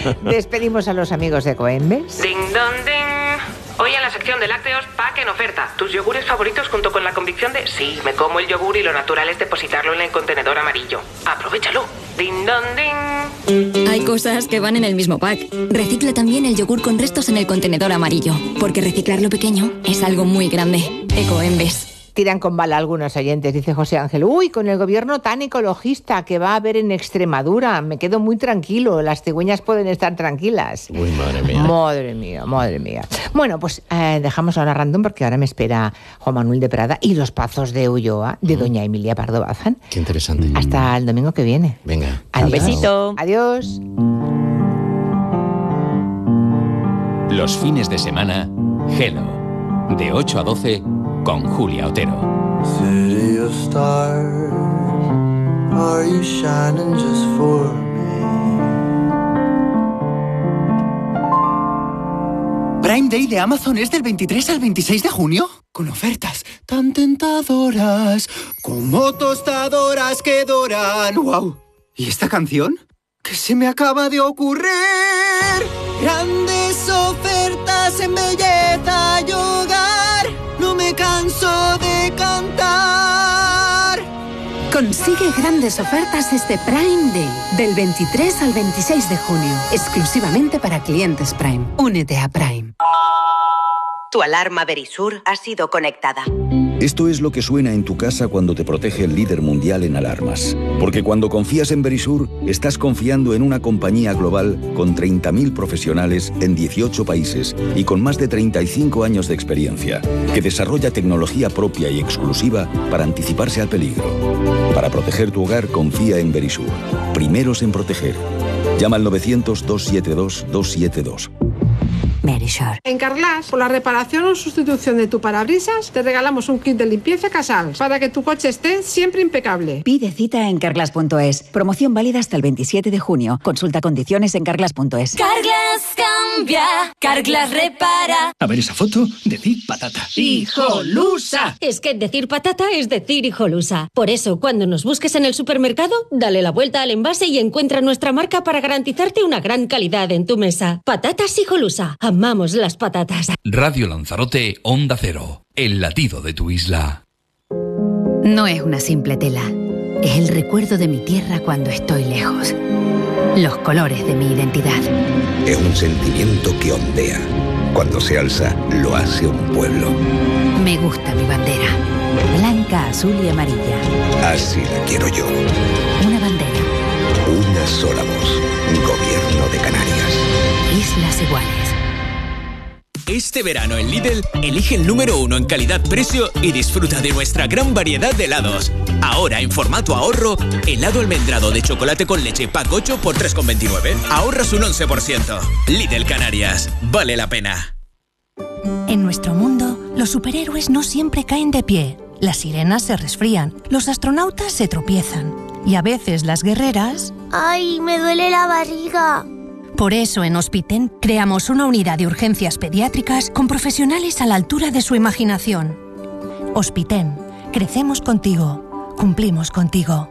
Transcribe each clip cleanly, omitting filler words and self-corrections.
Despedimos a los amigos de Ecoembes. Ding dong ding. Hoy en la sección de lácteos, pack en oferta. Tus yogures favoritos junto con la convicción de sí, me como el yogur y lo natural es depositarlo en el contenedor amarillo. ¡Aprovechalo! ¡Ding dong ding! Hay cosas que van en el mismo pack. Recicla también el yogur con restos en el contenedor amarillo, porque reciclar lo pequeño es algo muy grande. Ecoembes. Tiran con bala algunos oyentes, dice José Ángel. Uy, con el gobierno tan ecologista que va a haber en Extremadura, me quedo muy tranquilo, las cigüeñas pueden estar tranquilas. Uy, madre mía. Madre mía. Bueno, pues dejamos ahora random porque ahora me espera Juan Manuel de Prada y los Pazos de Ulloa de doña Emilia Pardo Bazán. Qué interesante. Hasta el domingo que viene. Venga. Adiós. Un besito. Adiós. Los fines de semana, Hello, de 8 a 12 con Julia Otero. City of stars, are you shining just for me? Prime Day de Amazon es del 23 al 26 de junio, con ofertas tan tentadoras como tostadoras que doran. ¡Wow! ¿Y esta canción? ¿Qué se me acaba de ocurrir? Grandes ofertas en belleza y hogar, no me canso de cantar. Consigue grandes ofertas este Prime Day, del 23 al 26 de junio, exclusivamente para clientes Prime. Únete a Prime. Tu alarma Verisur ha sido conectada. Esto es lo que suena en tu casa cuando te protege el líder mundial en alarmas. Porque cuando confías en Verisur, estás confiando en una compañía global con 30.000 profesionales en 18 países y con más de 35 años de experiencia, que desarrolla tecnología propia y exclusiva para anticiparse al peligro. Para proteger tu hogar, confía en Verisur. Primeros en proteger. Llama al 900-272-272. Verisur. En Carglass, por la reparación o sustitución de tu parabrisas, te regalamos un kit de limpieza Casals para que tu coche esté siempre impecable. Pide cita en Carglass.es. Promoción válida hasta el 27 de junio. Consulta condiciones en Carglass.es. Carglass cambia, Carglass repara. A ver esa foto, decir patata. ¡Hijolusa! Es que decir patata es decir hijolusa. Por eso, cuando nos busques en el supermercado, dale la vuelta al envase y encuentra nuestra marca para garantizarte una gran calidad en tu mesa. Patatas hijolusa. Amamos las patatas. Radio Lanzarote, Onda Cero, el latido de tu isla. No es una simple tela. Es el recuerdo de mi tierra cuando estoy lejos. Los colores de mi identidad. Es un sentimiento que ondea. Cuando se alza, lo hace un pueblo. Me gusta mi bandera. Blanca, azul y amarilla. Así la quiero yo. Una bandera. Una sola voz. Gobierno de Canarias. Islas Iguales. Este verano en Lidl, elige el número 1 en calidad-precio y disfruta de nuestra gran variedad de helados. Ahora, en formato ahorro, helado almendrado de chocolate con leche pack 8 por 3,29. Ahorras un 11%. Lidl Canarias. Vale la pena. En nuestro mundo, los superhéroes no siempre caen de pie. Las sirenas se resfrían, los astronautas se tropiezan. Y a veces las guerreras... ¡Ay, me duele la barriga! Por eso en Hospiten creamos una unidad de urgencias pediátricas con profesionales a la altura de su imaginación. Hospiten, crecemos contigo, cumplimos contigo.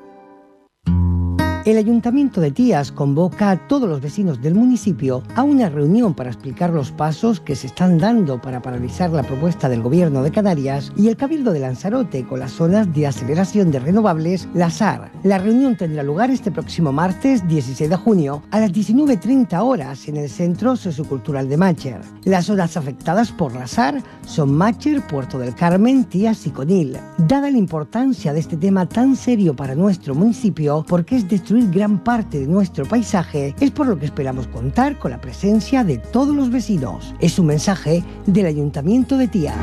El Ayuntamiento de Tías convoca a todos los vecinos del municipio a una reunión para explicar los pasos que se están dando para paralizar la propuesta del Gobierno de Canarias y el Cabildo de Lanzarote con las zonas de aceleración de renovables, la SAR. La reunión tendrá lugar este próximo martes 16 de junio a las 19:30 horas en el Centro Sociocultural de Mácher. Las zonas afectadas por la SAR son Mácher, Puerto del Carmen, Tías y Conil. Dada la importancia de este tema tan serio para nuestro municipio, porque es destruir gran parte de nuestro paisaje, es por lo que esperamos contar con la presencia de todos los vecinos. Es un mensaje del Ayuntamiento de Tías.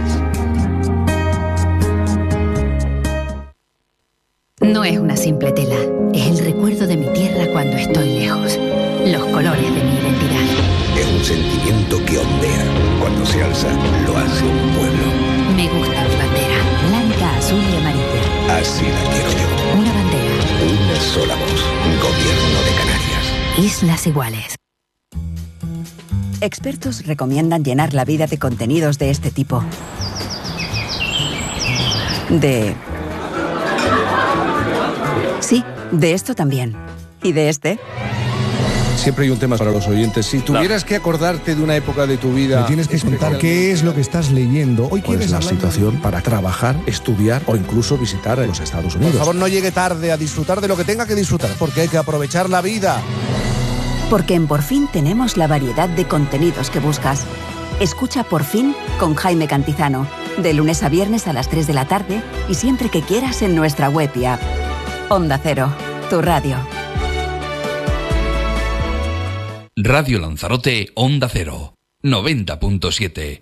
No es una simple tela. Es el recuerdo de mi tierra cuando estoy lejos. Los colores de mi identidad. Es un sentimiento que ondea. Cuando se alza, lo hace un pueblo. Me gusta mi bandera. Blanca, azul y amarilla. Así la quiero yo. Una bandera. Una sola voz. Gobierno de Canarias. Islas Iguales. Expertos recomiendan llenar la vida de contenidos de este tipo. Sí, de esto también. ¿Y de este? Siempre hay un tema para los oyentes. Si tuvieras que acordarte de una época de tu vida... Me tienes que contar qué es lo que estás leyendo. Hoy ¿Cuál es la situación para trabajar, estudiar o incluso visitar los Estados Unidos? Por favor, no llegue tarde a disfrutar de lo que tenga que disfrutar, porque hay que aprovechar la vida. Porque en Por Fin tenemos la variedad de contenidos que buscas. Escucha Por Fin con Jaime Cantizano, de lunes a viernes a las 3 de la tarde y siempre que quieras en nuestra web y app. Onda Cero, tu radio. Radio Lanzarote, Onda Cero, 90.7.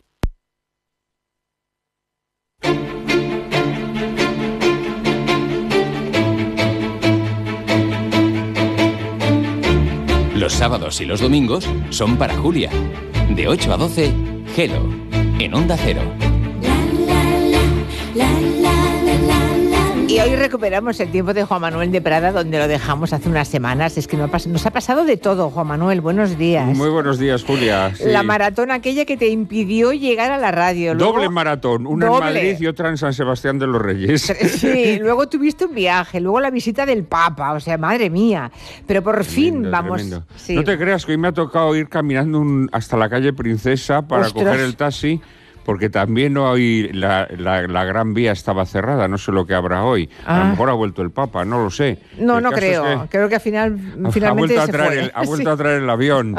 Los sábados y los domingos son para Julia. De 8 a 12, Hello, en Onda Cero. Y hoy recuperamos el tiempo de Juan Manuel de Prada, donde lo dejamos hace unas semanas. Es que nos ha pasado de todo, Juan Manuel. Buenos días. Muy buenos días, Julia. Sí. La maratón aquella que te impidió llegar a la radio. Luego, doble maratón, una en Madrid y otra en San Sebastián de los Reyes. Sí, luego tuviste un viaje, luego la visita del Papa, o sea, madre mía. Pero por fin vamos... Sí. No te creas que hoy me ha tocado ir caminando hasta la calle Princesa para coger el taxi, porque también hoy la Gran Vía estaba cerrada, no sé lo que habrá hoy. A lo mejor ha vuelto el Papa, no lo sé. No creo. Creo que finalmente ha vuelto a traer el avión.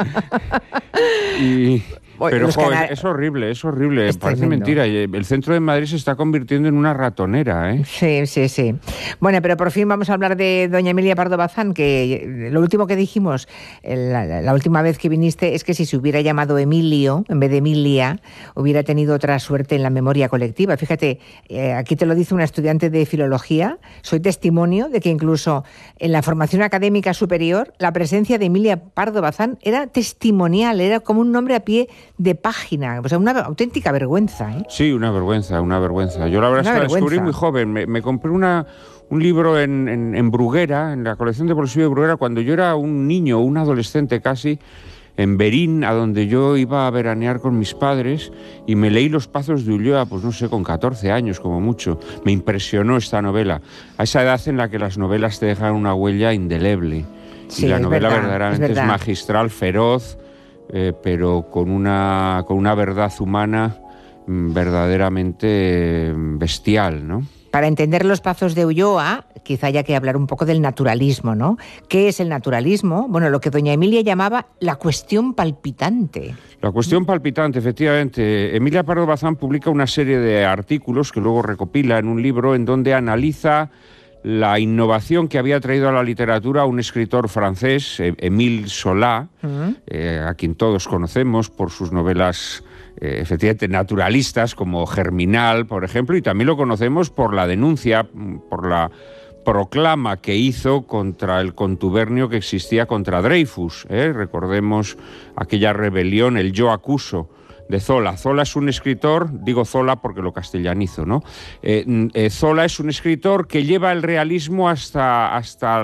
Pero es horrible. Parece tremendo. Mentira. El centro de Madrid se está convirtiendo en una ratonera, ¿eh? Sí. Bueno, pero por fin vamos a hablar de doña Emilia Pardo Bazán, que lo último que dijimos la última vez que viniste es que si se hubiera llamado Emilio en vez de Emilia, hubiera tenido otra suerte en la memoria colectiva. Fíjate, aquí te lo dice una estudiante de filología. Soy testimonio de que incluso en la formación académica superior la presencia de Emilia Pardo Bazán era testimonial, era como un nombre a pie de página, o sea, una auténtica vergüenza, ¿eh? Sí, una vergüenza. Yo la verdad es que la descubrí muy joven. Me compré un libro en Bruguera, en la colección de Bolsillo de Bruguera, cuando yo era un niño, un adolescente casi, en Berín, a donde yo iba a veranear con mis padres, y me leí Los Pazos de Ulloa, pues no sé, con 14 años como mucho. Me impresionó esta novela, a esa edad en la que las novelas te dejan una huella indeleble. Sí, y la novela verdaderamente es magistral, feroz, pero con una verdad humana verdaderamente bestial, ¿no? Para entender Los Pazos de Ulloa, quizá haya que hablar un poco del naturalismo, ¿no? ¿Qué es el naturalismo? Bueno, lo que doña Emilia llamaba la cuestión palpitante. La cuestión palpitante, efectivamente. Emilia Pardo Bazán publica una serie de artículos que luego recopila en un libro en donde analiza la innovación que había traído a la literatura un escritor francés, Émile Zola, a quien todos conocemos por sus novelas efectivamente naturalistas, como Germinal, por ejemplo, y también lo conocemos por la denuncia, por la proclama que hizo contra el contubernio que existía contra Dreyfus. Recordemos aquella rebelión, el Yo acuso, de Zola. Zola es un escritor, digo Zola porque lo castellanizo, ¿no? Zola es un escritor que lleva el realismo hasta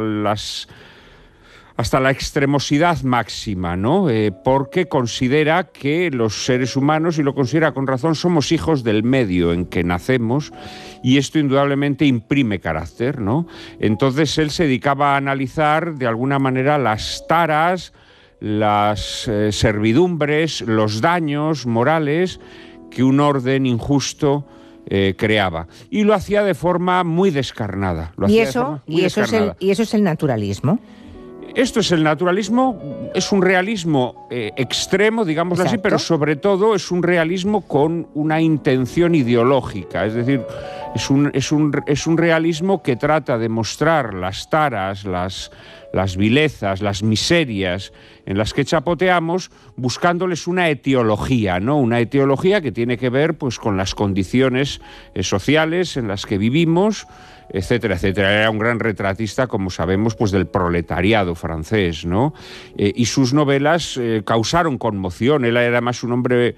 la extremosidad máxima, ¿no? Porque considera que los seres humanos, y lo considera con razón, somos hijos del medio en que nacemos, y esto indudablemente imprime carácter, ¿no? Entonces él se dedicaba a analizar de alguna manera las taras, las servidumbres, los daños morales que un orden injusto creaba. Y lo hacía de forma muy descarnada. ¿Y eso es el naturalismo? Esto es el naturalismo, es un realismo extremo, digámoslo así, pero sobre todo es un realismo con una intención ideológica. Es decir, es un realismo que trata de mostrar las taras, las vilezas, las miserias en las que chapoteamos, buscándoles una etiología, ¿no? Una etiología que tiene que ver pues con las condiciones sociales en las que vivimos, etcétera, etcétera. Era un gran retratista, como sabemos, pues del proletariado francés, ¿no? Y sus novelas causaron conmoción. Él era además un hombre,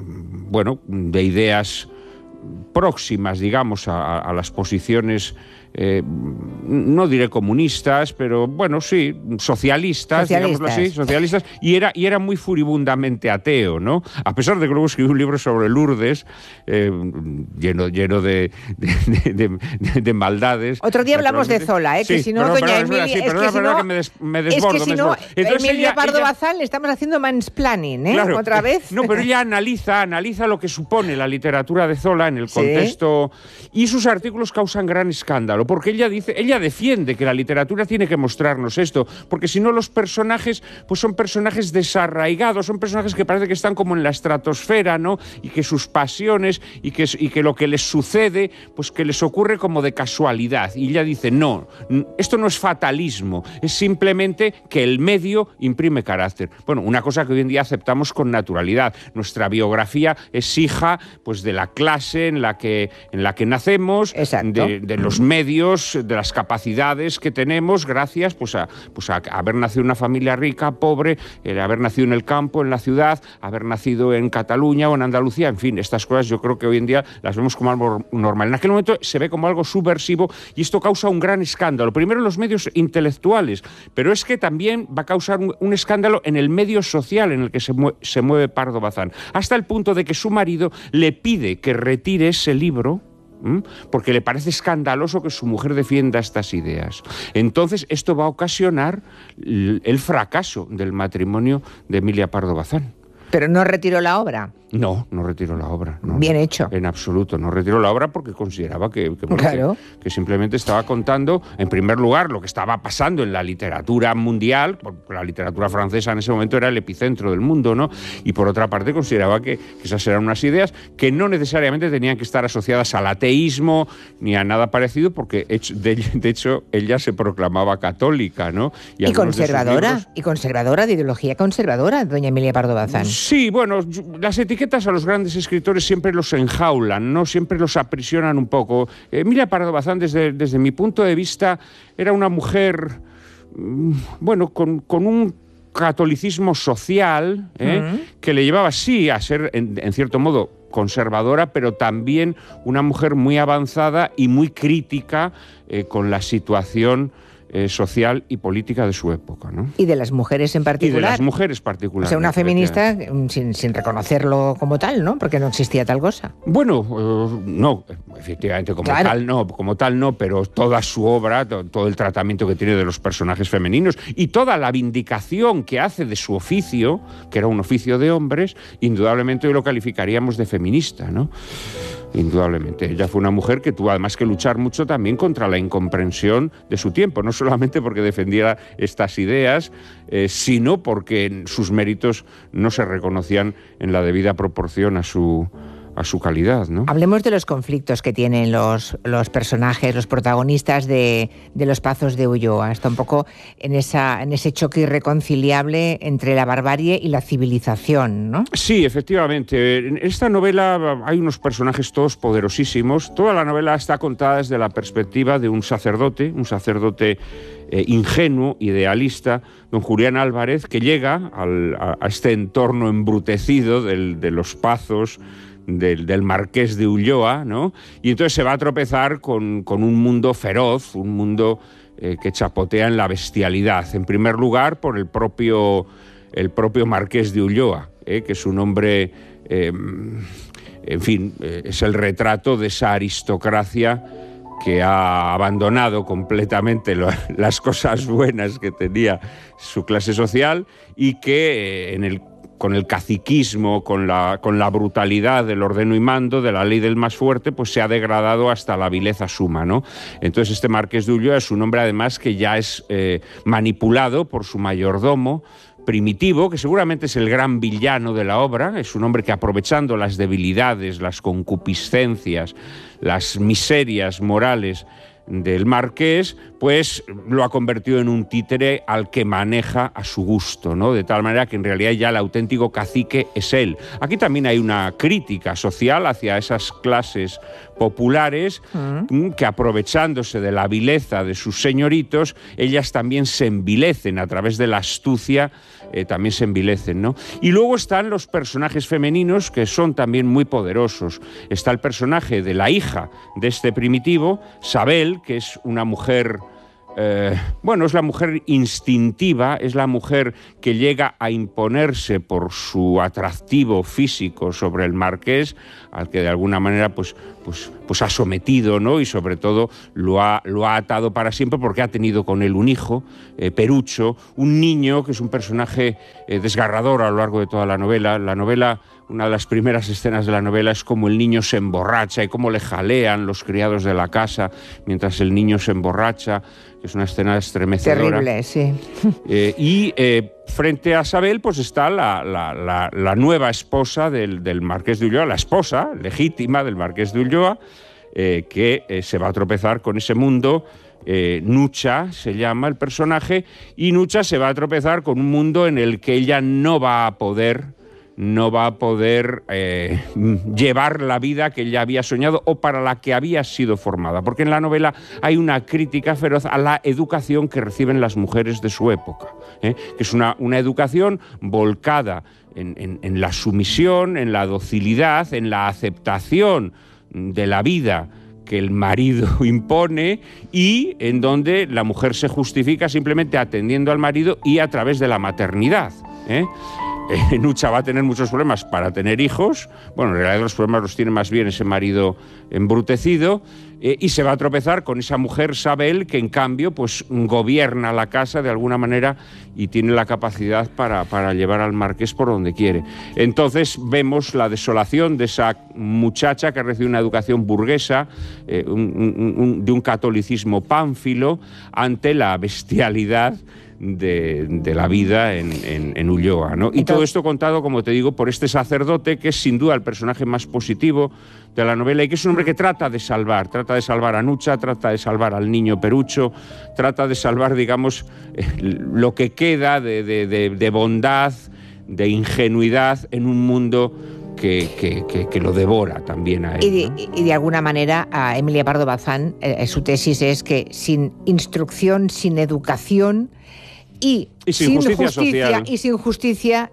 de ideas próximas, digamos, a las posiciones no diré comunistas, pero bueno, sí, socialistas, digámoslo así, socialistas, y era muy furibundamente ateo, ¿no? A pesar de que luego escribió un libro sobre Lourdes, lleno de maldades. Otro día hablamos de Zola, que si no, doña Emilia... me desbordo. Entonces, Emilia Pardo Bazán le estamos haciendo mansplaining, claro, otra vez. No, pero ella analiza lo que supone la literatura de Zola en el contexto, y sus artículos causan gran escándalo, porque ella defiende que la literatura tiene que mostrarnos esto, porque si no los personajes pues son personajes desarraigados, son personajes que parece que están como en la estratosfera, ¿no? Y que sus pasiones y que lo que les sucede, pues que les ocurre como de casualidad. Y ella dice, no, esto no es fatalismo, es simplemente que el medio imprime carácter. Bueno, una cosa que hoy en día aceptamos con naturalidad. Nuestra biografía es hija pues de la clase en la que nacemos, de los medios, de las capacidades que tenemos gracias pues a haber nacido en una familia rica, pobre, haber nacido en el campo, en la ciudad, haber nacido en Cataluña o en Andalucía, en fin, estas cosas yo creo que hoy en día las vemos como algo normal. En aquel momento se ve como algo subversivo y esto causa un gran escándalo. Primero en los medios intelectuales, pero es que también va a causar un escándalo en el medio social en el que se mueve Pardo Bazán, hasta el punto de que su marido le pide que retire ese libro porque le parece escandaloso que su mujer defienda estas ideas. Entonces, esto va a ocasionar el fracaso del matrimonio de Emilia Pardo Bazán. Pero no retiró la obra. No retiró la obra. No, bien hecho. En absoluto, no retiró la obra porque consideraba que simplemente estaba contando, en primer lugar, lo que estaba pasando en la literatura mundial, porque la literatura francesa en ese momento era el epicentro del mundo, ¿no? Y por otra parte consideraba que esas eran unas ideas que no necesariamente tenían que estar asociadas al ateísmo ni a nada parecido, porque de hecho ella se proclamaba católica, ¿no? Y conservadora, de ideología conservadora, doña Emilia Pardo Bazán. Sí, bueno, las etiquetas a los grandes escritores siempre los enjaulan, ¿no? Siempre los aprisionan un poco. Emilia Pardo Bazán, desde mi punto de vista, era una mujer, bueno, con un catolicismo social, que le llevaba, sí, a ser, en cierto modo, conservadora, pero también una mujer muy avanzada y muy crítica con la situación social y política de su época, ¿no? Y de las mujeres en particular. Y de las mujeres particularmente. O sea, una feminista sin reconocerlo como tal, ¿no? Porque no existía tal cosa. Bueno, no, efectivamente, como tal no, pero toda su obra, todo el tratamiento que tiene de los personajes femeninos y toda la vindicación que hace de su oficio, que era un oficio de hombres, indudablemente hoy lo calificaríamos de feminista, ¿no? Indudablemente. Ella fue una mujer que tuvo además que luchar mucho también contra la incomprensión de su tiempo, no solamente porque defendiera estas ideas, sino porque sus méritos no se reconocían en la debida proporción a su calidad, ¿no? Hablemos de los conflictos que tienen los personajes, los protagonistas de Los Pazos de Ulloa. Está un poco en ese choque irreconciliable entre la barbarie y la civilización, ¿no? Sí, efectivamente. En esta novela hay unos personajes todos poderosísimos. Toda la novela está contada desde la perspectiva de un sacerdote ingenuo, idealista, don Julián Álvarez, que llega a este entorno embrutecido de Los Pazos, del Marqués de Ulloa, ¿no? Y entonces se va a tropezar con un mundo feroz, un mundo que chapotea en la bestialidad. En primer lugar, por el propio Marqués de Ulloa, que es un hombre, en fin, es el retrato de esa aristocracia que ha abandonado completamente las cosas buenas que tenía su clase social y que con el caciquismo, con la brutalidad del ordeno y mando, de la ley del más fuerte, pues se ha degradado hasta la vileza suma, ¿no? Entonces este Marqués de Ulloa es un hombre además que ya es manipulado por su mayordomo, Primitivo, que seguramente es el gran villano de la obra. Es un hombre que, aprovechando las debilidades, las concupiscencias, las miserias morales del marqués, pues lo ha convertido en un títere al que maneja a su gusto, ¿no? De tal manera que en realidad ya el auténtico cacique es él. Aquí también hay una crítica social hacia esas clases populares que, aprovechándose de la vileza de sus señoritos, ellas también se envilecen a través de la astucia, también se envilecen, ¿no? Y luego están los personajes femeninos, que son también muy poderosos. Está el personaje de la hija de este Primitivo, Sabel, Sabel, que es una mujer... es la mujer instintiva, es la mujer que llega a imponerse por su atractivo físico sobre el marqués, al que de alguna manera pues ha sometido, ¿no? Y sobre todo lo ha atado para siempre, porque ha tenido con él un hijo, Perucho, un niño que es un personaje desgarrador a lo largo de toda la novela. La novela, una de las primeras escenas de la novela es como el niño se emborracha y cómo le jalean los criados de la casa mientras el niño se emborracha. Es una escena estremecedora. Terrible, sí. Frente a Sabel pues está la nueva esposa del marqués de Ulloa, la esposa legítima del marqués de Ulloa, que se va a tropezar con ese mundo. Nucha se llama el personaje, y Nucha se va a tropezar con un mundo en el que ella no va a poder llevar la vida que ella había soñado o para la que había sido formada, porque en la novela hay una crítica feroz a la educación que reciben las mujeres de su época, que es una educación volcada en la sumisión, en la docilidad, en la aceptación de la vida que el marido impone, y en donde la mujer se justifica simplemente atendiendo al marido y a través de la maternidad. Nucha va a tener muchos problemas para tener hijos. Bueno, en realidad los problemas los tiene más bien ese marido embrutecido, y se va a tropezar con esa mujer Sabel, que en cambio pues gobierna la casa de alguna manera y tiene la capacidad para llevar al marqués por donde quiere. Entonces vemos la desolación de esa muchacha que recibe una educación burguesa, de un catolicismo pánfilo, ante la bestialidad de la vida en Ulloa, ¿no? Y todo esto contado, como te digo, por este sacerdote, que es sin duda el personaje más positivo de la novela, y que es un hombre que trata de salvar a Nucha, trata de salvar al niño Perucho, trata de salvar, digamos, lo que queda de bondad, de ingenuidad en un mundo que lo devora también a él. Y de alguna manera a Emilia Pardo Bazán, su tesis es que sin instrucción, sin educación y sin justicia social. Y sin justicia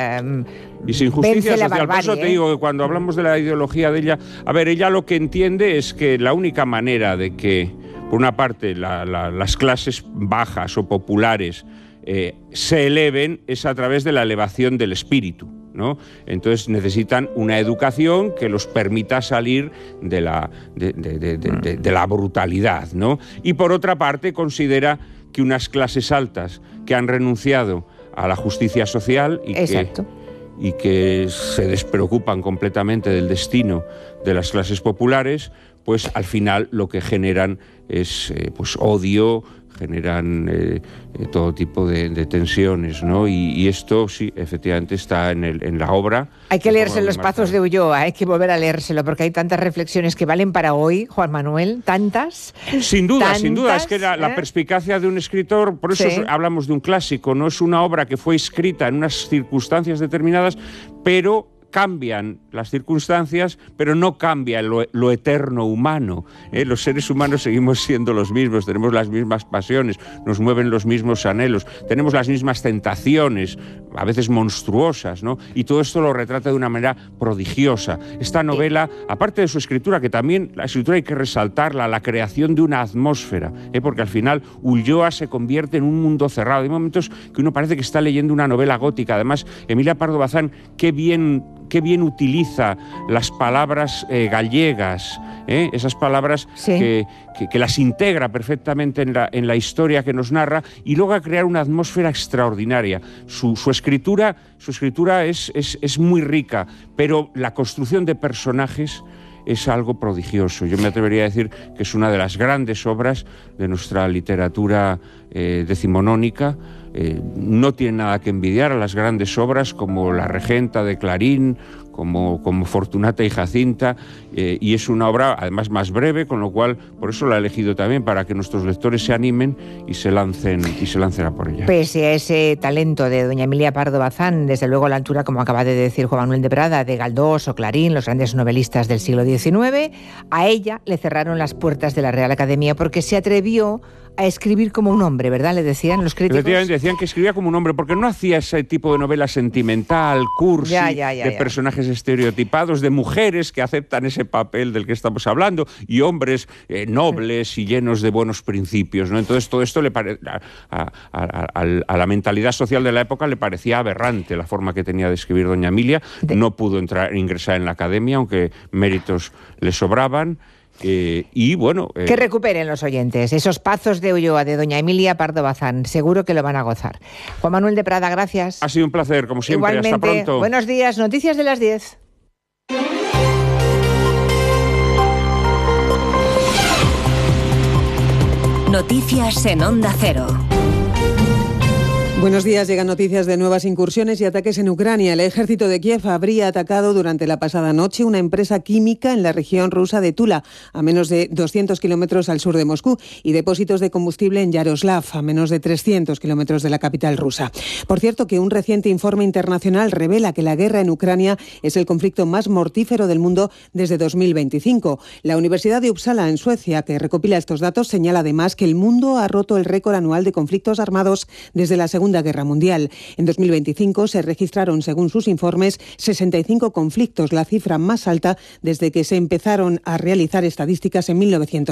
social. Por eso te digo que cuando hablamos de la ideología de ella, ella lo que entiende es que la única manera de que, por una parte, las clases bajas o populares se eleven es a través de la elevación del espíritu, ¿no? Entonces necesitan una educación que los permita salir de la brutalidad, ¿no? Y por otra parte considera que unas clases altas que han renunciado a la justicia social y que se despreocupan completamente del destino de las clases populares, pues al final lo que generan es odio, generan todo tipo de tensiones, ¿no? Y esto sí, efectivamente está en la obra. Hay que leerse Los Pazos de Ulloa, hay que volver a leérselo, porque hay tantas reflexiones que valen para hoy, Juan Manuel, tantas. Sin duda, es que la perspicacia de un escritor, por eso hablamos de un clásico, no es una obra que fue escrita en unas circunstancias determinadas, pero cambian las circunstancias, pero no cambia lo eterno humano. Los seres humanos seguimos siendo los mismos, tenemos las mismas pasiones, nos mueven los mismos anhelos, tenemos las mismas tentaciones, a veces monstruosas, ¿no? Y todo esto lo retrata de una manera prodigiosa. Esta novela, aparte de su escritura, que también la escritura hay que resaltarla, la creación de una atmósfera, porque al final Ulloa se convierte en un mundo cerrado. Hay momentos que uno parece que está leyendo una novela gótica. Además, Emilia Pardo Bazán, qué bien utiliza las palabras gallegas, esas palabras que las integra perfectamente en la historia que nos narra, y logra crear una atmósfera extraordinaria. Su escritura es muy rica, pero la construcción de personajes es algo prodigioso. Yo me atrevería a decir que es una de las grandes obras de nuestra literatura decimonónica. No tiene nada que envidiar a las grandes obras como La Regenta de Clarín, como Fortunata y Jacinta, y es una obra además más breve, con lo cual por eso la he elegido también, para que nuestros lectores se animen y se lancen a por ella. Pese a ese talento de doña Emilia Pardo Bazán, desde luego a la altura, como acaba de decir Juan Manuel de Prada, de Galdós o Clarín, los grandes novelistas del siglo XIX, a ella le cerraron las puertas de la Real Academia porque se atrevió a escribir como un hombre, ¿verdad? Le decían los críticos. Efectivamente, decían que escribía como un hombre porque no hacía ese tipo de novela sentimental, cursi, de personajes estereotipados, de mujeres que aceptan ese papel del que estamos hablando y hombres nobles y llenos de buenos principios, ¿no? Entonces todo esto a la mentalidad social de la época le parecía aberrante la forma que tenía de escribir doña Emilia. No pudo ingresar en la academia, aunque méritos le sobraban. Y bueno... que recuperen los oyentes esos Pazos de Ulloa de doña Emilia Pardo Bazán. Seguro que lo van a gozar. Juan Manuel de Prada, gracias. Ha sido un placer, como siempre. Igualmente. Hasta pronto. Buenos días. Noticias de las 10. Noticias en Onda Cero. Buenos días. Llegan noticias de nuevas incursiones y ataques en Ucrania. El ejército de Kiev habría atacado durante la pasada noche una empresa química en la región rusa de Tula, a menos de 200 kilómetros al sur de Moscú, y depósitos de combustible en Yaroslav, a menos de 300 kilómetros de la capital rusa. Por cierto, que un reciente informe internacional revela que la guerra en Ucrania es el conflicto más mortífero del mundo desde 2025. La Universidad de Uppsala, en Suecia, que recopila estos datos, señala además que el mundo ha roto el récord anual de conflictos armados desde la Segunda Guerra Mundial. En 2025 se registraron, según sus informes, 65 conflictos, la cifra más alta desde que se empezaron a realizar estadísticas en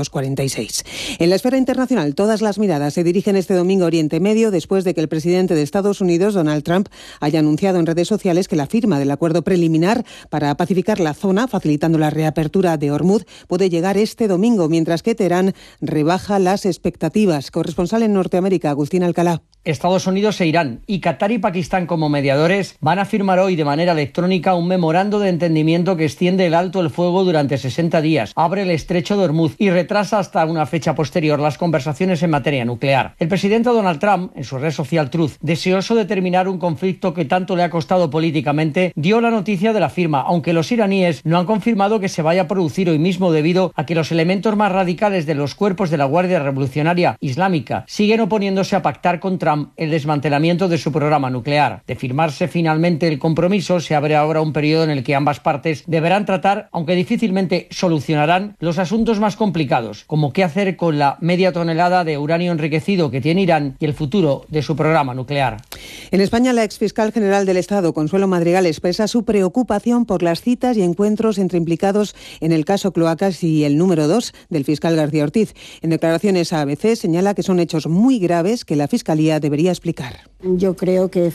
1946. En la esfera internacional, todas las miradas se dirigen este domingo a Oriente Medio después de que el presidente de Estados Unidos, Donald Trump, haya anunciado en redes sociales que la firma del acuerdo preliminar para pacificar la zona, facilitando la reapertura de Hormuz, puede llegar este domingo, mientras que Teherán rebaja las expectativas. Corresponsal en Norteamérica, Agustín Alcalá. Estados Unidos e Irán y Qatar y Pakistán como mediadores van a firmar hoy de manera electrónica un memorando de entendimiento que extiende el alto el fuego durante 60 días, abre el estrecho de Hormuz y retrasa hasta una fecha posterior las conversaciones en materia nuclear. El presidente Donald Trump, en su red social Truth, deseoso de terminar un conflicto que tanto le ha costado políticamente, dio la noticia de la firma, aunque los iraníes no han confirmado que se vaya a producir hoy mismo debido a que los elementos más radicales de los cuerpos de la Guardia Revolucionaria Islámica siguen oponiéndose a pactar con Trump el desmantelamiento de su programa nuclear. De firmarse finalmente el compromiso, se abre ahora un periodo en el que ambas partes deberán tratar, aunque difícilmente solucionarán, los asuntos más complicados, como qué hacer con la media tonelada de uranio enriquecido que tiene Irán y el futuro de su programa nuclear. En España, la exfiscal general del Estado, Consuelo Madrigal, expresa su preocupación por las citas y encuentros entre implicados en el caso Cloacas y el número 2 del fiscal García Ortiz. En declaraciones a ABC señala que son hechos muy graves que la Fiscalía debería explicar. Yo creo que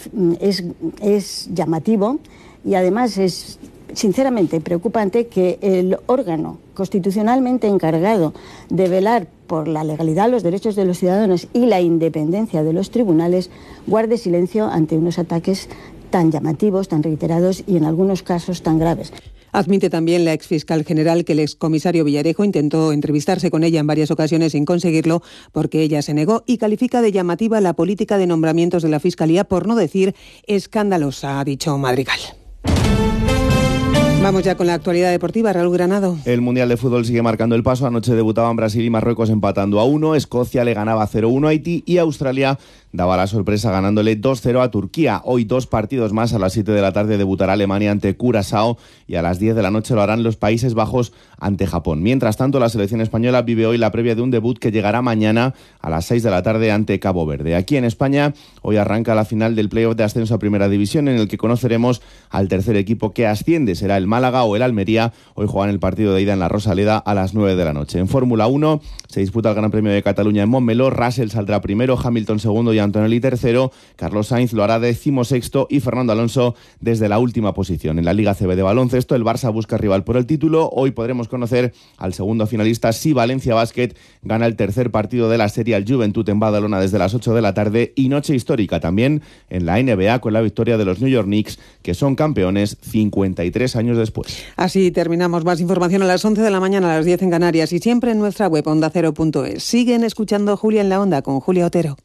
es llamativo y además es sinceramente preocupante que el órgano constitucionalmente encargado de velar por la legalidad, los derechos de los ciudadanos y la independencia de los tribunales guarde silencio ante unos ataques tan llamativos, tan reiterados y en algunos casos tan graves. Admite también la exfiscal general que el excomisario Villarejo intentó entrevistarse con ella en varias ocasiones sin conseguirlo porque ella se negó y califica de llamativa la política de nombramientos de la Fiscalía, por no decir escandalosa, ha dicho Madrigal. Vamos ya con la actualidad deportiva. Raúl Granado. El Mundial de Fútbol sigue marcando el paso. Anoche debutaban Brasil y Marruecos empatando a 1. Escocia le ganaba 0-1 a Haití y Australia daba la sorpresa ganándole 2-0 a Turquía. Hoy 2 partidos más. A las 7 de la tarde debutará Alemania ante Curazao y a las 10 de la noche lo harán los Países Bajos ante Japón. Mientras tanto, la selección española vive hoy la previa de un debut que llegará mañana a las 6 de la tarde ante Cabo Verde. Aquí en España, hoy arranca la final del playoff de ascenso a Primera División, en el que conoceremos al tercer equipo que asciende. Será el Málaga o el Almería. Hoy juegan el partido de ida en la Rosaleda a las 9 de la noche. En Fórmula 1 se disputa el Gran Premio de Cataluña en Montmeló. Russell saldrá primero, Hamilton segundo y Antonelli tercero. Carlos Sainz lo hará 16º y Fernando Alonso desde la última posición. En la Liga CB de baloncesto, el Barça busca rival por el título. Hoy podremos conocer al segundo finalista si Valencia Basket gana el tercer partido de la serie al Juventud en Badalona desde las 8 de la tarde. Y noche histórica también en la NBA con la victoria de los New York Knicks, que son campeones 53 años después. Así terminamos. Más información a las 11 de la mañana, a las 10 en Canarias y siempre en nuestra web ondacero.es. Siguen escuchando Julia en la Onda con Julia Otero.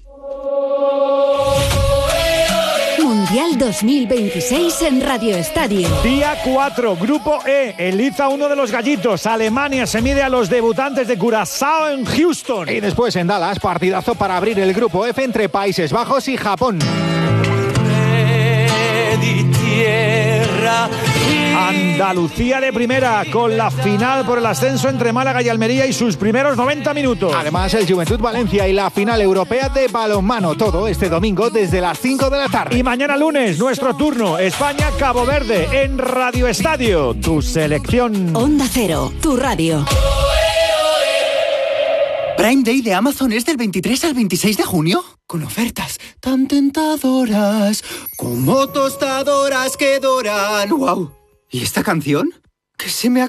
Mundial 2026 en Radio Estadio. Día 4, Grupo E. Eliza uno de los gallitos. Alemania se mide a los debutantes de Curazao en Houston. Y después en Dallas, partidazo para abrir el Grupo F entre Países Bajos y Japón. Tierra tierra. Andalucía de primera, con la final por el ascenso entre Málaga y Almería y sus primeros 90 minutos. Además, el Juventud Valencia y la final europea de balonmano. Todo este domingo desde las 5 de la tarde. Y mañana lunes, nuestro turno, España-Cabo Verde, en Radio Estadio. Tu selección. Onda Cero, tu radio. Prime Day de Amazon es del 23 al 26 de junio, con ofertas tan tentadoras como tostadoras que doran. ¡Wow! ¿Y esta canción? Que se me